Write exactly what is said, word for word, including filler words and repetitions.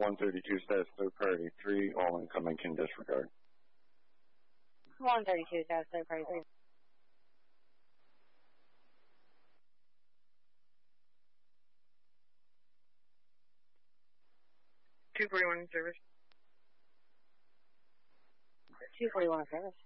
one thirty-two status third party three, all incoming can disregard. one thirty-two status third party three. two forty-one in service. two forty-one in service.